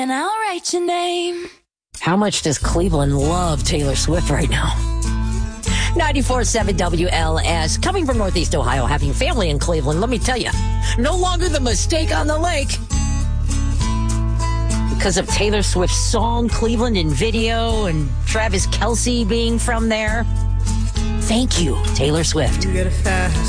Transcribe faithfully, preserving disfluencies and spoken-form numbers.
And I'll write your name. How much does Cleveland love Taylor Swift right now? ninety-four point seven W L S. Coming from Northeast Ohio, having family in Cleveland, let me tell you, no longer the mistake on the lake. Because of Taylor Swift's song, Cleveland, and video, and Travis Kelce being from there. Thank you, Taylor Swift. You get a fast